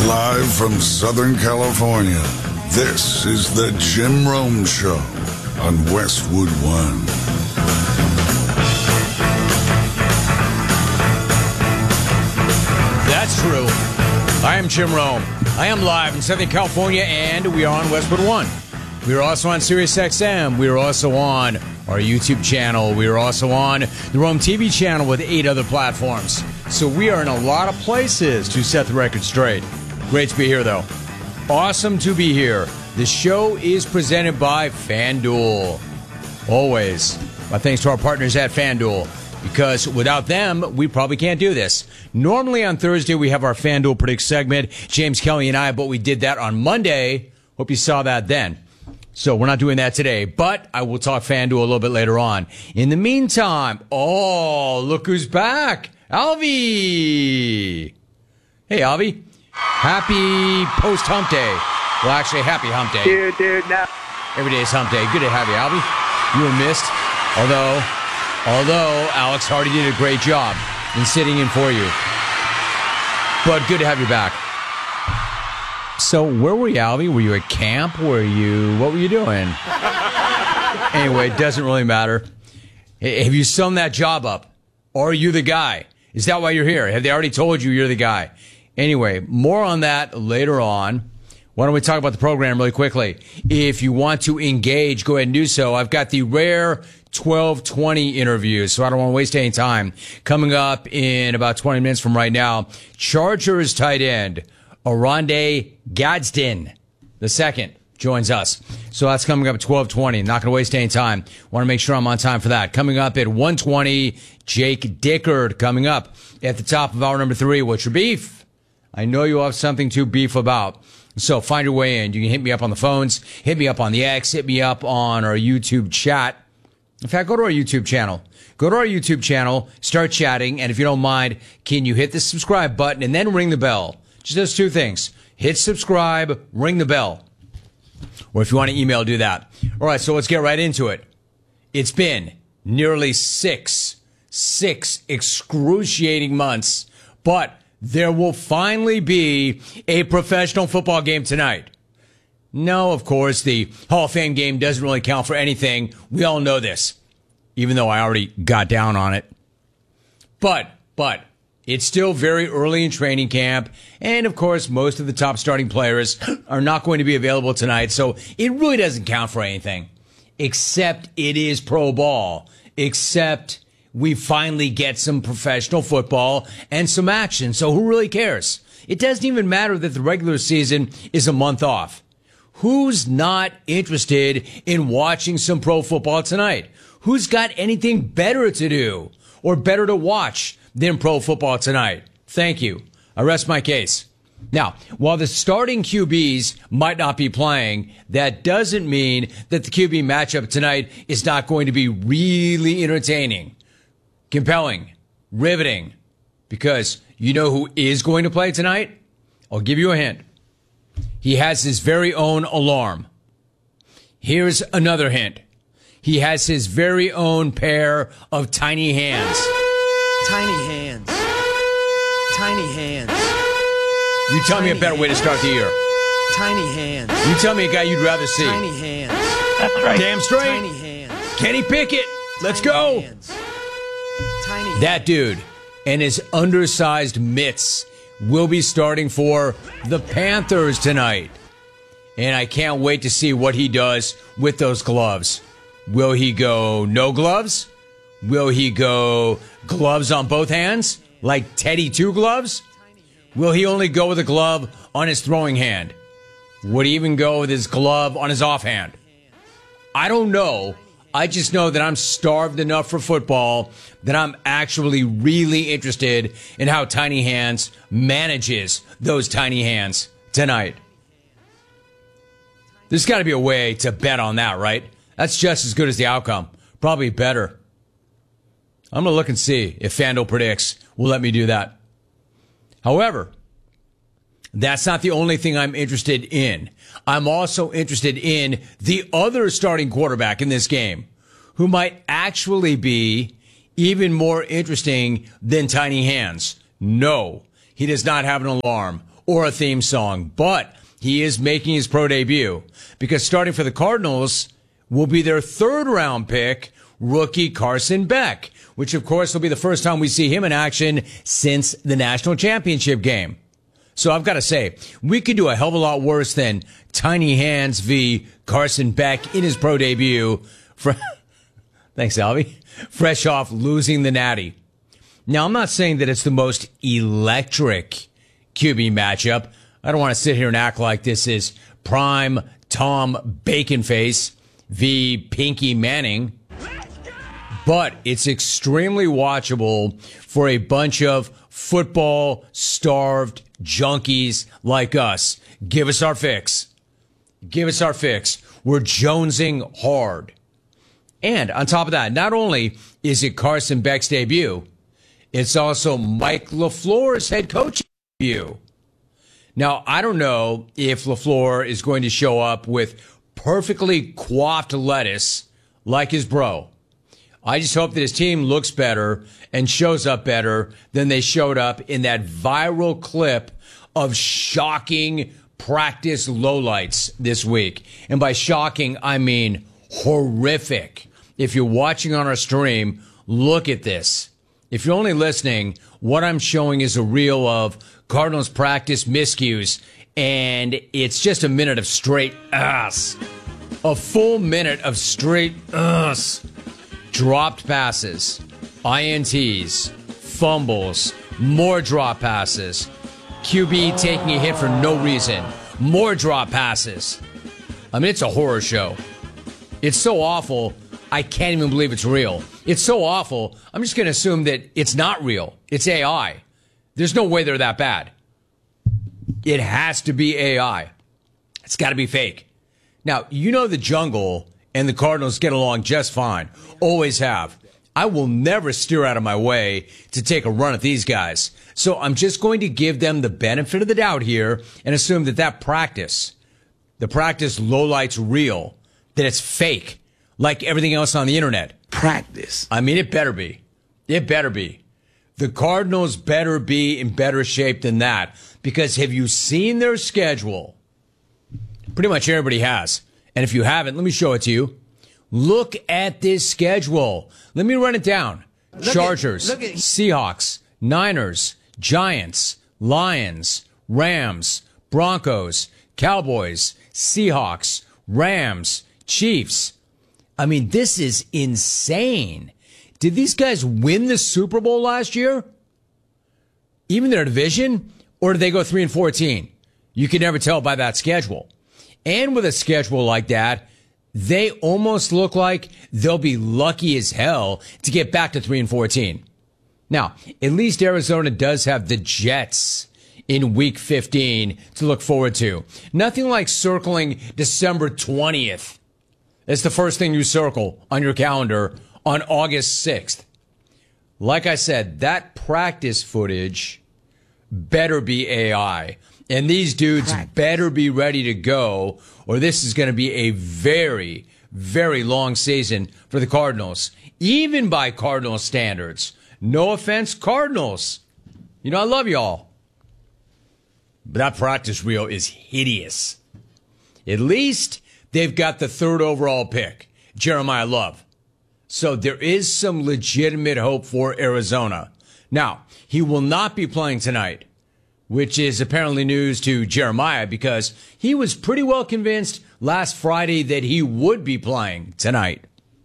Live from Southern California, this is the Jim Rome Show on Westwood One. That's true. I am Jim Rome. I am live in Southern California, and we are on Westwood One. We are also on SiriusXM. We are also on our YouTube channel. We are also on the Rome TV channel with 8 other platforms. So we are in a lot of places to set the record straight. Great to be here, though. Awesome to be here. The show is presented by FanDuel. Always. My thanks to our partners at FanDuel, because without them, we probably can't do this. Normally on Thursday, we have our FanDuel Predict segment, James Kelly and I, but we did that on Monday. Hope you saw that then. So we're not doing that today, but I will talk FanDuel a little bit later on. In the meantime, look who's back. Alvy. Hey, Alvy. Happy post-hump day. Well, actually, happy hump day. Dude, no. Every day is hump day. Good to have you, Alvy. You were missed, although Alex Hardy did a great job in sitting in for you. But good to have you back. So where were you, Alvy? Were you at camp? What were you doing? Anyway, it doesn't really matter. Have you summed that job up? Are you the guy? Is that why you're here? Have they already told you you're the guy? Anyway, more on that later on. Why don't we talk about the program really quickly? If you want to engage, go ahead and do so. I've got the rare 12:20 interviews, so I don't want to waste any time. Coming up in about 20 minutes from right now, Chargers tight end Oronde Gadsden II joins us. So that's coming up at 12:20. Not going to waste any time. Want to make sure I'm on time for that. Coming up at 1:20, Jake Dickard coming up at the top of hour number 3. What's your beef? I know you have something to beef about. So find your way in. You can hit me up on the phones, hit me up on the X, hit me up on our YouTube chat. In fact, go to our YouTube channel. Go to our YouTube channel, start chatting, and if you don't mind, can you hit the subscribe button and then ring the bell? Just those 2 things. Hit subscribe, ring the bell. Or if you want to email, do that. All right, so let's get right into it. It's been nearly six excruciating months, but there will finally be a professional football game tonight. No, of course, the Hall of Fame game doesn't really count for anything. We all know this, even though I already got down on it. But it's still very early in training camp, and of course, most of the top starting players are not going to be available tonight, so it really doesn't count for anything, except it is pro ball, except we finally get some professional football and some action. So who really cares? It doesn't even matter that the regular season is a month off. Who's not interested in watching some pro football tonight? Who's got anything better to do or better to watch than pro football tonight? Thank you. I rest my case. Now, while the starting QBs might not be playing, that doesn't mean that the QB matchup tonight is not going to be really entertaining, compelling, riveting, because you know who is going to play tonight? I'll give you a hint. He has his very own alarm. Here's another hint. He has his very own pair of tiny hands. Tiny hands. Tiny hands. You tell me a better way to start the year. Tiny hands. You tell me a guy you'd rather see. Tiny hands. That's right. Damn straight. Tiny hands. Kenny Pickett. Let's Tiny go. hands. Tiny That dude and his undersized mitts will be starting for the Panthers tonight. And I can't wait to see what he does with those gloves. Will he go no gloves? Will he go gloves on both hands, like Teddy Two Gloves? Will he only go with a glove on his throwing hand? Would he even go with his glove on his offhand? I don't know. I just know that I'm starved enough for football that I'm actually really interested in how Tiny Hands manages those tiny hands tonight. There's got to be a way to bet on that, right? That's just as good as the outcome. Probably better. I'm going to look and see if FanDuel Predicts will let me do that. However, that's not the only thing I'm interested in. I'm also interested in the other starting quarterback in this game, who might actually be even more interesting than Tiny Hands. No, he does not have an alarm or a theme song, but he is making his pro debut because starting for the Cardinals will be their third-round pick, rookie Carson Beck, which, of course, will be the first time we see him in action since the national championship game. So I've got to say, we could do a hell of a lot worse than Tiny Hands v. Carson Beck in his pro debut. Thanks, Alvy. Fresh off losing the Natty. Now, I'm not saying that it's the most electric QB matchup. I don't want to sit here and act like this is prime Tom Baconface v. Pinky Manning. But it's extremely watchable for a bunch of football-starved junkies like us. Give us our fix. Give us our fix. We're jonesing hard. And on top of that, not only is it Carson Beck's debut, it's also Mike LaFleur's head coach debut. Now, I don't know if LaFleur is going to show up with perfectly coiffed lettuce like his bro. I just hope that his team looks better and shows up better than they showed up in that viral clip of shocking practice lowlights this week. And by shocking, I mean horrific. If you're watching on our stream, look at this. If you're only listening, what I'm showing is a reel of Cardinals practice miscues, and it's just a minute of straight ass. A full minute of straight ass. Dropped passes, INTs, fumbles, more drop passes, QB taking a hit for no reason, more drop passes. I mean, it's a horror show. It's so awful, I can't even believe it's real. It's so awful, I'm just going to assume that it's not real. It's AI. There's no way they're that bad. It has to be AI. It's got to be fake. Now, you know the jungle and the Cardinals get along just fine. Always have. I will never steer out of my way to take a run at these guys. So I'm just going to give them the benefit of the doubt here and assume that the practice lowlight's real, that it's fake, like everything else on the internet. Practice. I mean, it better be. It better be. The Cardinals better be in better shape than that, because have you seen their schedule? Pretty much everybody has. And if you haven't, let me show it to you. Look at this schedule. Let me run it down. Chargers, Seahawks, Niners, Giants, Lions, Rams, Broncos, Cowboys, Seahawks, Rams, Chiefs. I mean, this is insane. Did these guys win the Super Bowl last year? Even their division? Or did they go 3-14? You can never tell by that schedule. And with a schedule like that, they almost look like they'll be lucky as hell to get back to 3-14. Now, at least Arizona does have the Jets in week 15 to look forward to. Nothing like circling December 20th. That's the first thing you circle on your calendar on August 6th. Like I said, that practice footage better be AI. And these dudes better be ready to go, or this is going to be a very, very long season for the Cardinals, even by Cardinal standards. No offense, Cardinals. You know, I love y'all. But that practice reel is hideous. At least they've got the third overall pick, Jeremiah Love. So there is some legitimate hope for Arizona. Now, he will not be playing tonight, which is apparently news to Jeremiah because he was pretty well convinced last Friday that he would be playing tonight.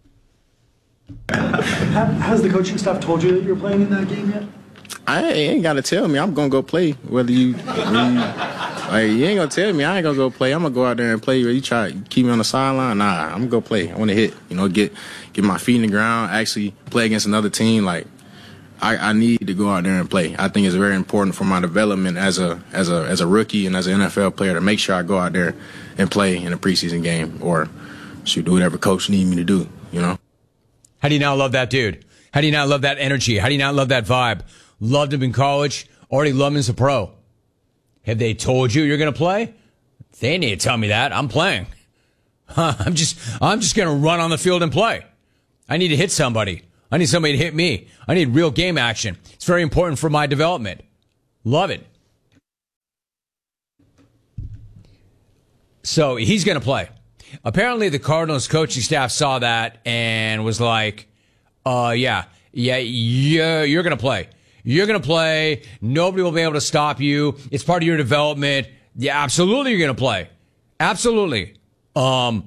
Has the coaching staff told you that you're playing in that game yet? I ain't got to tell me. I'm going to go play. Whether you ain't going to tell me I ain't going to go play. I'm going to go out there and play. You try to keep me on the sideline? Nah, I'm going to go play. I want to hit, get my feet in the ground, actually play against another team. Like, I need to go out there and play. I think it's very important for my development as a rookie and as an NFL player to make sure I go out there and play in a preseason game or do whatever coach need me to do, How do you not love that dude? How do you not love that energy? How do you not love that vibe? Loved him in college, already loved him as a pro. Have they told you you're going to play? They need to tell me that. I'm playing. I'm just going to run on the field and play. I need to hit somebody. I need somebody to hit me. I need real game action. It's very important for my development. Love it. So he's going to play. Apparently, the Cardinals coaching staff saw that and was like, yeah, you're going to play. You're going to play. Nobody will be able to stop you. It's part of your development. Yeah, absolutely you're going to play. Absolutely. Yeah,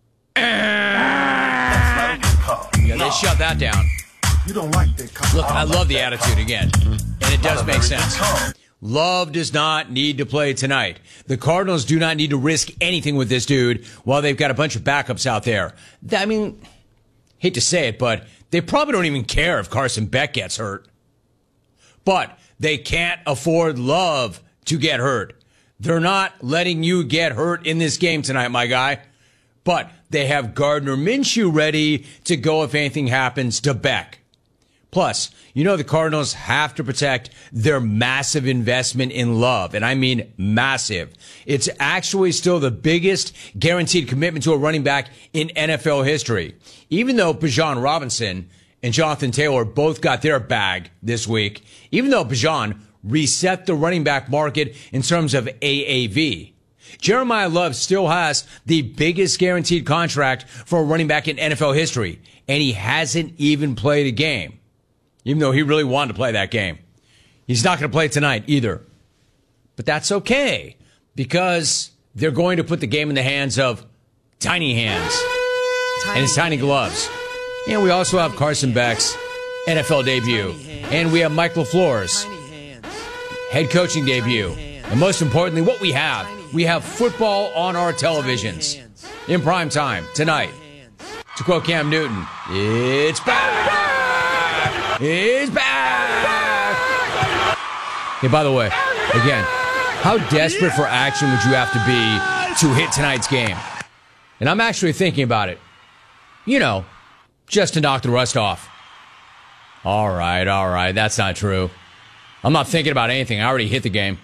they shut that down. You don't like that. Look, I love the attitude again, and it does make sense. Love does not need to play tonight. The Cardinals do not need to risk anything with this dude while they've got a bunch of backups out there. I mean, hate to say it, but they probably don't even care if Carson Beck gets hurt. But they can't afford Love to get hurt. They're not letting you get hurt in this game tonight, my guy. But they have Gardner Minshew ready to go if anything happens to Beck. Plus, you know the Cardinals have to protect their massive investment in Love, and I mean massive. It's actually still the biggest guaranteed commitment to a running back in NFL history. Even though Bijan Robinson and Jonathan Taylor both got their bag this week, even though Bijan reset the running back market in terms of AAV. Jeremiah Love still has the biggest guaranteed contract for a running back in NFL history, and he hasn't even played a game. Even though he really wanted to play that game. He's not going to play tonight either. But that's okay, because they're going to put the game in the hands of Tiny Hands and his tiny gloves. And we also have Carson Beck's NFL debut. And we have Mike LaFleur's head coaching debut. And most importantly, what we have football on our televisions in prime time tonight. To quote Cam Newton, it's back! He's back! Hey, by the way, again, how desperate for action would you have to be to hit tonight's game? And I'm actually thinking about it. You know, just to knock the rust off. All right, that's not true. I'm not thinking about anything. I already hit the game.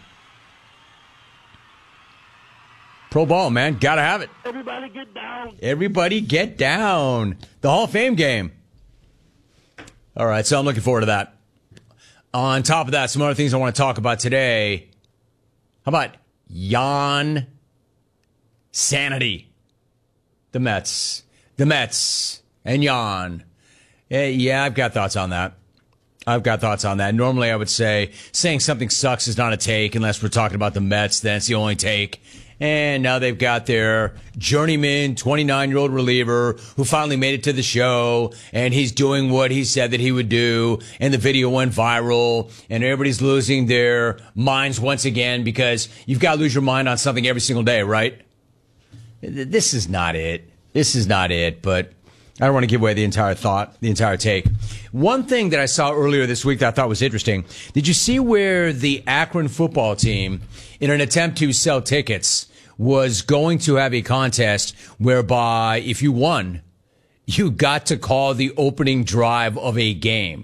Pro ball, man. Gotta have it. Everybody get down. Everybody get down. The Hall of Fame game. All right, so I'm looking forward to that. On top of that, some other things I want to talk about today. How about Jan Sanity? The Mets and Jan. Yeah, I've got thoughts on that. Normally, I would say saying something sucks is not a take unless we're talking about the Mets. Then it's the only take. And now they've got their journeyman, 29-year-old reliever who finally made it to the show, and he's doing what he said that he would do, and the video went viral, and everybody's losing their minds once again because you've got to lose your mind on something every single day, right? This is not it, but I don't want to give away the entire take. One thing that I saw earlier this week that I thought was interesting, did you see where the Akron football team, in an attempt to sell tickets, was going to have a contest whereby if you won, you got to call the opening drive of a game.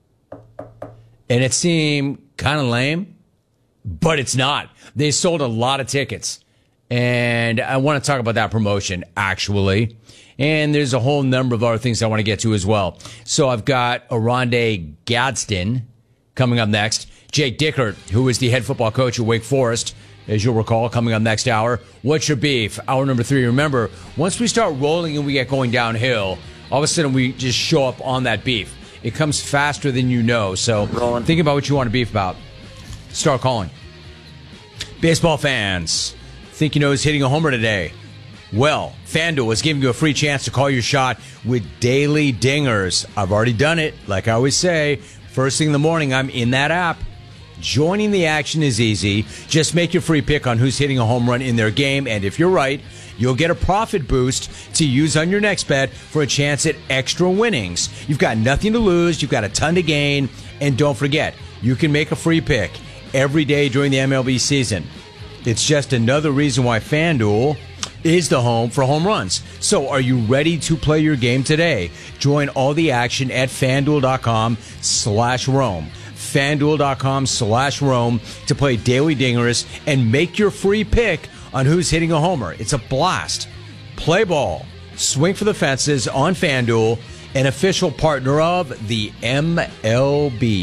And it seemed kind of lame, but it's not. They sold a lot of tickets. And I want to talk about that promotion, actually. And there's a whole number of other things I want to get to as well. So I've got Oronde Gadsden coming up next. Jake Dickert, who is the head football coach at Wake Forest, as you'll recall, coming up next hour. What's your beef? Hour number 3. Remember, once we start rolling and we get going downhill, all of a sudden we just show up on that beef. It comes faster than you know. So think about what you want to beef about. Start calling. Baseball fans, think you know who's hitting a homer today? Well, FanDuel is giving you a free chance to call your shot with daily dingers. I've already done it. Like I always say, first thing in the morning, I'm in that app. Joining the action is easy. Just make your free pick on who's hitting a home run in their game, and if you're right, you'll get a profit boost to use on your next bet for a chance at extra winnings. You've got nothing to lose, you've got a ton to gain, and don't forget, you can make a free pick every day during the MLB season. It's just another reason why FanDuel is the home for home runs. So are you ready to play your game today? Join all the action at FanDuel.com/Rome. FanDuel.com/Rome to play Daily Dingers and make your free pick on who's hitting a homer. It's a blast. Play ball. Swing for the fences on FanDuel, an official partner of the MLB.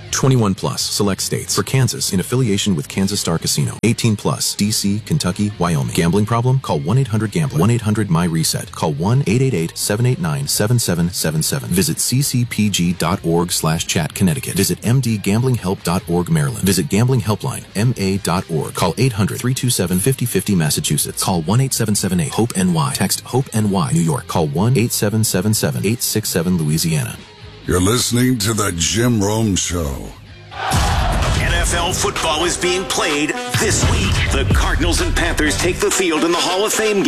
21 plus, select states. For Kansas, in affiliation with Kansas Star Casino. 18 plus, D.C., Kentucky, Wyoming. Gambling problem? Call 1-800-GAMBLER. 1-800-MY-RESET. Call 1-888-789-7777. Visit ccpg.org/chat, Connecticut. Visit mdgamblinghelp.org, Maryland. Visit Gambling Helpline, ma.org. Call 800-327-5050, Massachusetts. Call 1-8778-HOPE-NY. Text HOPE-NY, New York. Call 1-8777-867, Louisiana. You're listening to The Jim Rome Show. NFL football is being played this week. The Cardinals and Panthers take the field in the Hall of Fame game.